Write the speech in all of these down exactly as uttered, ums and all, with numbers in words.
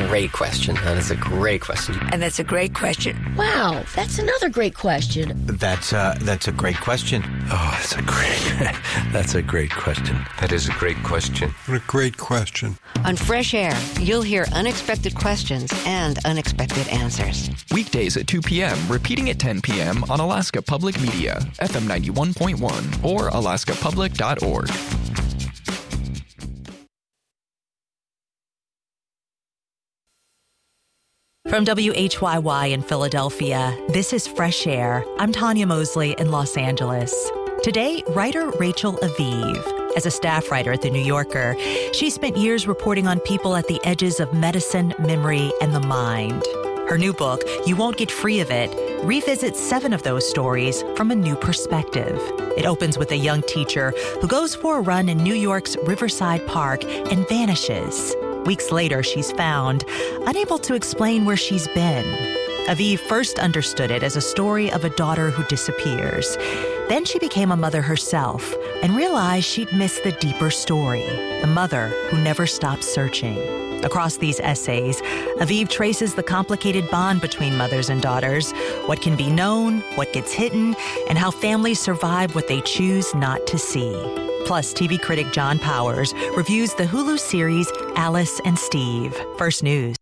great question. That is a great question. And that's a great question. Wow, that's another great question. That's uh, that's a great question. Oh, that's a great, that's a great question. That is a great question. What a great question. On Fresh Air, you'll hear unexpected questions and unexpected answers. Weekdays at two p.m., repeating at ten p.m. on Alaska Public Media, F M ninety-one point one or alaska public dot org. From W H Y Y in Philadelphia, this is Fresh Air. I'm Tanya Mosley in Los Angeles. Today, writer Rachel Aviv. As a staff writer at The New Yorker, she spent years reporting on people at the edges of medicine, memory, and the mind. Her new book, You Won't Get Free of It, revisits seven of those stories from a new perspective. It opens with a young teacher who goes for a run in New York's Riverside Park and vanishes. Weeks later, she's found, unable to explain where she's been. Aviv first understood it as a story of a daughter who disappears. Then she became a mother herself and realized she'd missed the deeper story, the mother who never stopped searching. Across these essays, Aviv traces the complicated bond between mothers and daughters, what can be known, what gets hidden, and how families survive what they choose not to see. Plus, T V critic John Powers reviews the Hulu series Alice and Steve. First News.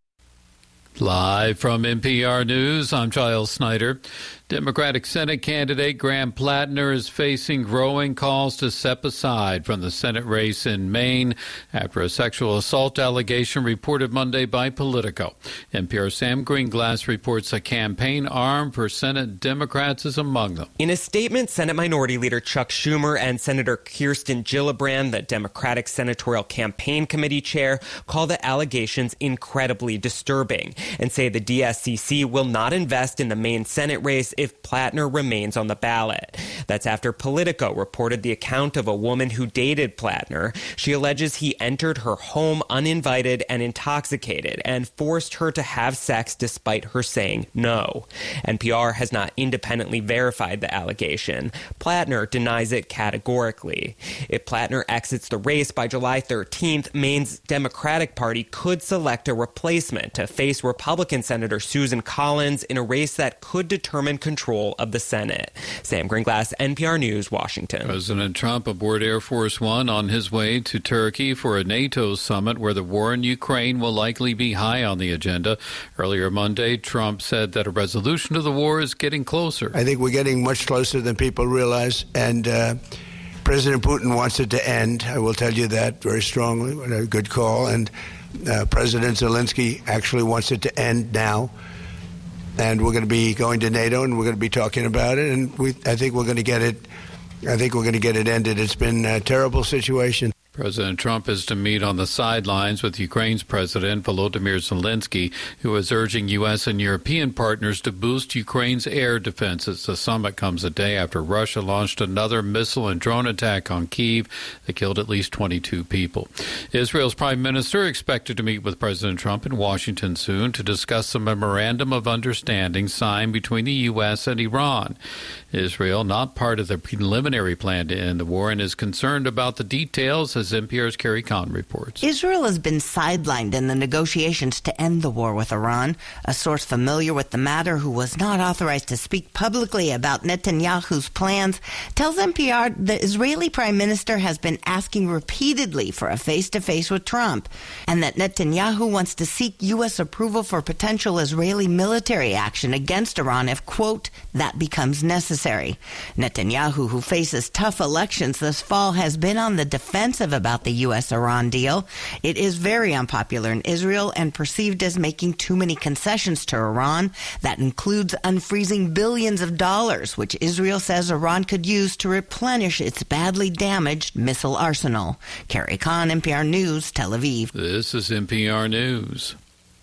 Live from N P R News, I'm Giles Snyder. Democratic Senate candidate Graham Plattner is facing growing calls to step aside from the Senate race in Maine after a sexual assault allegation reported Monday by Politico. N P R's Sam Greenglass reports a campaign arm for Senate Democrats is among them. In a statement, Senate Minority Leader Chuck Schumer and Senator Kirsten Gillibrand, the Democratic Senatorial Campaign Committee chair, call the allegations incredibly disturbing and say the D S C C will not invest in the Maine Senate race if Plattner remains on the ballot. That's after Politico reported the account of a woman who dated Plattner. She alleges he entered her home uninvited and intoxicated and forced her to have sex despite her saying no. N P R has not independently verified the allegation. Plattner denies it categorically. If Plattner exits the race by July thirteenth, Maine's Democratic Party could select a replacement to face Republican Senator Susan Collins in a race that could determine control of the Senate. Sam Greenglass, N P R News, Washington. President Trump aboard Air Force One on his way to Turkey for a NATO summit where the war in Ukraine will likely be high on the agenda. Earlier Monday, Trump said that a resolution to the war is getting closer. I think we're getting much closer than people realize, and uh, President Putin wants it to end. I will tell you that very strongly. What a good call. And uh, President Zelensky actually wants it to end now. And we're going to be going to NATO, and we're going to be talking about it. And we, I think we're going to get it. I think we're going to get it ended. It's been a terrible situation. President Trump is to meet on the sidelines with Ukraine's President Volodymyr Zelensky, who is urging U S and European partners to boost Ukraine's air defenses. The summit comes a day after Russia launched another missile and drone attack on Kyiv that killed at least twenty-two people. Israel's prime minister expected to meet with President Trump in Washington soon to discuss the memorandum of understanding signed between the U S and Iran. Israel, not part of the preliminary plan to end the war, and is concerned about the details, as N P R's Carrie Kahn reports. Israel has been sidelined in the negotiations to end the war with Iran. A source familiar with the matter, who was not authorized to speak publicly about Netanyahu's plans, tells N P R the Israeli prime minister has been asking repeatedly for a face-to-face with Trump, and that Netanyahu wants to seek U S approval for potential Israeli military action against Iran if, quote, that becomes necessary. Netanyahu, who faces tough elections this fall, has been on the defensive about the U S Iran deal. It is very unpopular in Israel and perceived as making too many concessions to Iran. That includes unfreezing billions of dollars, which Israel says Iran could use to replenish its badly damaged missile arsenal. Carrie Kahn, N P R News, Tel Aviv. This is N P R News.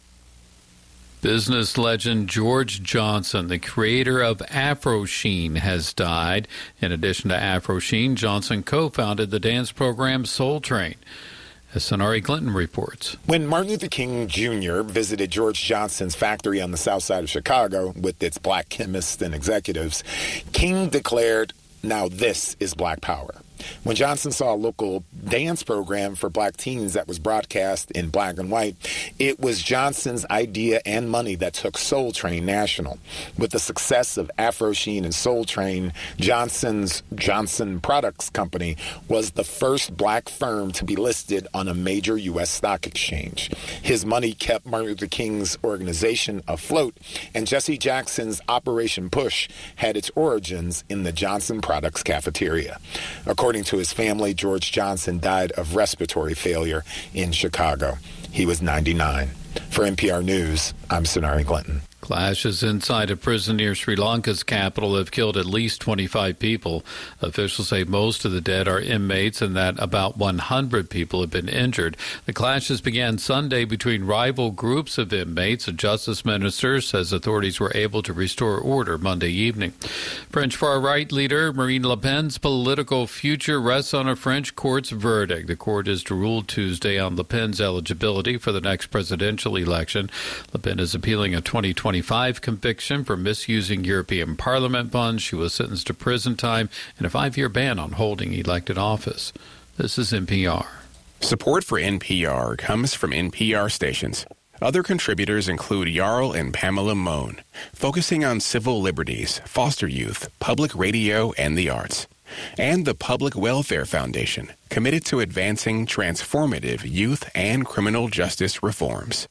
Business legend George Johnson, the creator of Afro Sheen, has died. In addition to Afro Sheen, Johnson co-founded the dance program Soul Train. As Sonari Clinton reports. When Martin Luther King Junior visited George Johnson's factory on the south side of Chicago with its black chemists and executives, King declared, "Now this is black power." When Johnson saw a local dance program for black teens that was broadcast in black and white, it was Johnson's idea and money that took Soul Train national. With the success of Afro Sheen and Soul Train, Johnson's Johnson Products Company was the first black firm to be listed on a major U S stock exchange. His money kept Martin Luther King's organization afloat, and Jesse Jackson's Operation Push had its origins in the Johnson Products cafeteria. According to his family, George Johnson died of respiratory failure in Chicago. He was ninety-nine. For N P R News, I'm Sonari Clinton. Clashes inside a prison near Sri Lanka's capital have killed at least twenty-five people. Officials say most of the dead are inmates and that about one hundred people have been injured. The clashes began Sunday between rival groups of inmates. A justice minister says authorities were able to restore order Monday evening. French far-right leader Marine Le Pen's political future rests on a French court's verdict. The court is to rule Tuesday on Le Pen's eligibility for the next presidential election. Le Pen is appealing a twenty twenty-five conviction for misusing European Parliament funds. She was sentenced to prison time and a five-year ban on holding elected office. This is N P R. Support for N P R comes from N P R stations. Other contributors include Jarl and Pamela Mohn, focusing on civil liberties, foster youth, public radio, and the arts. And the Public Welfare Foundation, committed to advancing transformative youth and criminal justice reforms.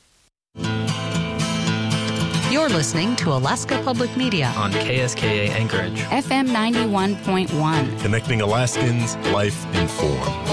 You're listening to Alaska Public Media on K S K A Anchorage, F M ninety-one point one. Connecting Alaskans, life informed.